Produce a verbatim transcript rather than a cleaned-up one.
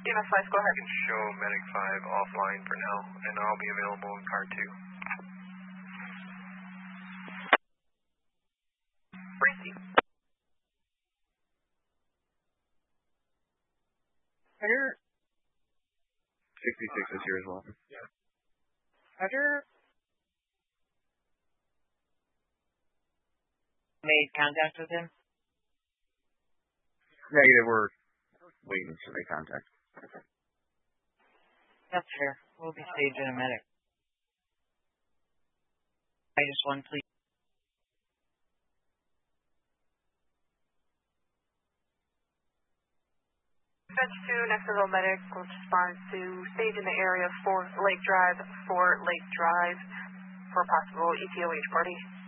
E M S five, go ahead. You can show Medic five offline for now, and I'll be available in car two. Briefly. Roger. sixty-six is here as well. Roger. Made contact with him? Negative, we're waiting to make contact. That's fair. We'll be staging a medic. I just want please. Dispatch two, next level medic will respond to stage in the area for Lake Drive, for Lake Drive, for possible E T O H party.